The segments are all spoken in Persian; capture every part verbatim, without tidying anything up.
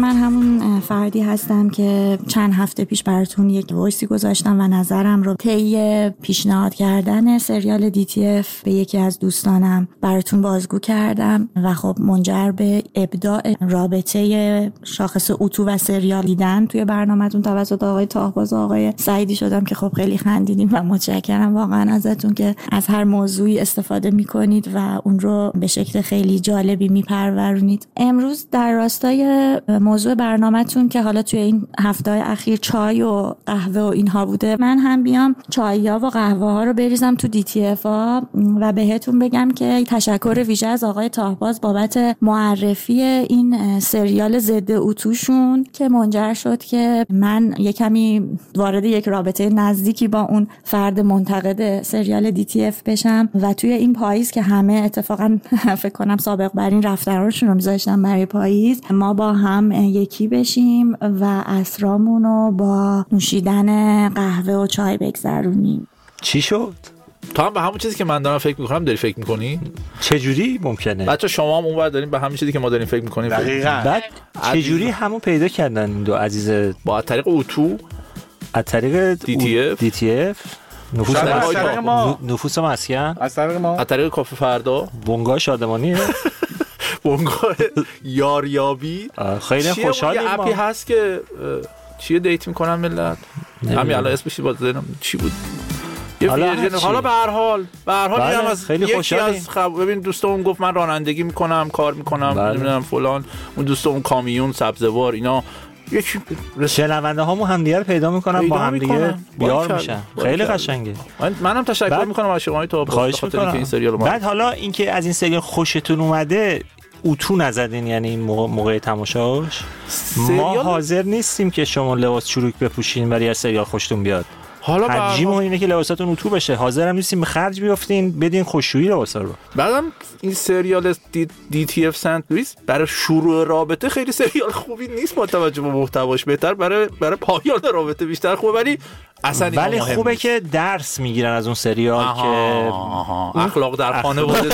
من همون فردی هستم که چند هفته پیش براتون یک وایسی گذاشتم و نظرم رو طی پیشنهاد کردن سریال دی تی اف به یکی از دوستانم براتون بازگو کردم و خب منجر به ابداع رابطه شاخص اتو و سریال دیدن توی برنامه‌تون توسط آقای تاهباز و آقای سعیدی شدم که خب خیلی خندیدیم و متشکرم واقعا ازتون که از هر موضوعی استفاده میکنید و اون رو به شکل خیلی جالبی میپرورونید. امروز در راستای موضوع برنامه‌تون که حالا توی این هفته‌های اخیر چای و قهوه و اینها بوده، من هم بیام چای‌ها و قهوه‌ها رو بریزم تو دی تی اف ها و بهتون بگم که تشکر ویژه از آقای تاهباز بابت معرفی این سریال ضد اتوشون که منجر شد که من یک کمی وارد یک رابطه نزدیکی با اون فرد منتقد سریال دی تی اف بشم و توی این پاییز که همه اتفاقا فکر کنم سابق بر این رفتارشون رو میذاشتن برای پاییز، ما با هم یکی بشیم و عصرامون رو با نوشیدن قهوه و چای بگذرونیم. چی شد؟ تو هم به همون چیزی که من دارم فکر میکنم داری فکر میکنی؟ چجوری ممکنه؟ بچه شما هم اونور دارین به همین چیزی که ما داریم فکر میکنیم. دقیقاً. بعد چجوری همون پیدا کردن این دو عزیز؟ با از طریق اتو، از طریق دی تی اف، دی تی اف نفوس ما، نفوس مسکن، از طریق ما، از طریق کافه فردا، بنگاه شادمانی، بنگاه یاریابی. خیلی خوشحالیم. یه اپی هست که چیه دیت میکنن ملت، همین الان اسمش باز دادم چی بود؟ حالا حالا به هر حال به هر حال میگم از خیلی خوشحالم. خب ببین دوستمون گفت من رانندگی میکنم، کار میکنم، نمیدونم فلان، اون دوستمون کامیون، سبزوار، اینا یک شنونده هامون همدیگه رو پیدا میکنن، با همدیگه بیار میشن. خیلی قشنگه. من منم تشکر میکنم از شما تا خاطر که این سریال رو. بعد حالا اینکه از این سریال خوشتون اومده اتو نزدین، یعنی این موقع, موقع تماشاش ما حاضر نیستیم که شما لباس چروک بپوشین برای از سریال خوشتون بیاد. حالا ترجیح اینه که لباساتون اتو بشه. حاضرم نیستیم به خرج بیافتین بدین خوشویی لباسا رو. بعدم این سریال دی, دی تی اف سنت لوئیس برای شروع رابطه خیلی سریال خوبی نیست با توجه به محتواش. بهتر برای برای پایان رابطه بیشتر خوبه، ولی اصلا ولی خوبه نیست. که درس میگیرن از اون سریال آها، که آها. اخلاق در خانواده.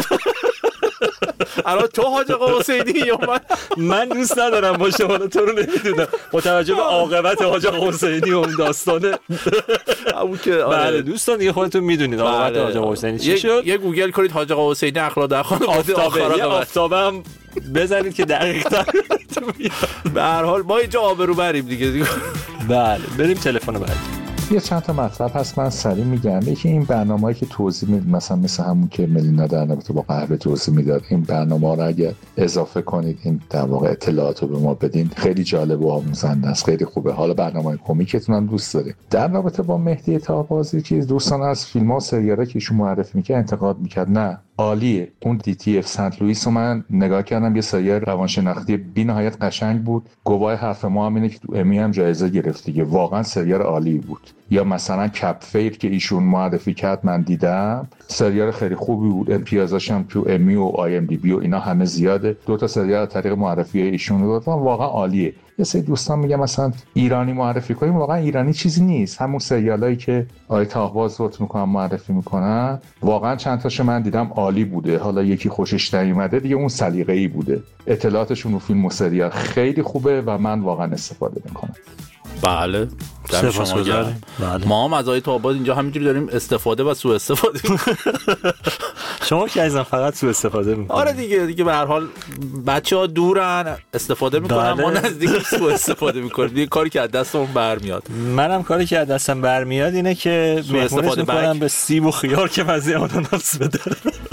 الان تو حاج آقا حسینی یا من من دوست ندارم باشه، حالا تو رو نمیدونم با توجه به عاقبت حاج آقا حسینی اون داستانه اون که بله دوستان دیگه خودتون میدونید عاقبت حاج آقا حسینی چی شد. یه گوگل کنید حاج آقا حسینی اخلاق در خانواده، آفتابم بزنید که دقیق‌تر به هر حال ما اینجا آبرو بریم دیگه. بله بریم تلفن بعدی. یه چند تا مطلب هست من سریع میگم. یکی این برنامه‌ای که توضیح میدید، مثلا مثل همون که ملینا در رابطه با قهوه توضیح میداد، این برنامه‌ها رو اگر اضافه کنید، این در واقع اطلاعات رو به ما بدین، خیلی جالب و آموزنده است، خیلی خوبه. حالا برنامه کمیکتون هم دوست داریم. در رابطه با مهدی طاهبازی چیز دوستان از فیلم‌ها و سریال‌ها که ایشون معرفی می‌کرد انتقاد می‌کرد، نه عالیه. اون دی تی اف سنت لوئیس رو من نگاه کردم، یه سریال روانشناختی بی‌نهایت قشنگ بود. گواه حرف ما هم اینه که تو امی هم جایزه گرفت دیگه. واقعا سریال عالی بود. یا مثلا کپ فیر که ایشون معرفی کرد من دیدم، سریال خیلی خوبی بود. امتیازاش هم تو امی و آی ام دی بی و اینا همه زیاده. دو تا سریال از طریق معرفی ایشون رو گفتم واقعا عالیه. یه سری دوستان میگم مثلا ایرانی معرفی کنیم، واقعا ایرانی چیزی نیست. همون سریالایی که آقای طاهباز لطف میکنن معرفی میکنن، واقعا چند تاشو من دیدم عالی بوده. حالا یکی خوشش نیومده دیگه، اون سلیقه‌ای بوده. اطلاعاتشون رو فیلم و سریال خیلی خوبه و من واقعا استفاده میکنم. بله در شما گرم. بله. ما هم از آقای طاهباز اینجا همینجوری داریم استفاده و سوء استفاده شما که ازم فقط سوء استفاده میکنید. آره دیگه دیگه به هر حال بچه‌ها دورن استفاده میکنن، بله. ما نزدیک سوء استفاده میکنیم. دیگه کاری که از دستمون برمیاد. منم کاری که از دستم برمیاد اینه که سوء استفاده میکنم به سیب و خیار که مزه آناناس بده.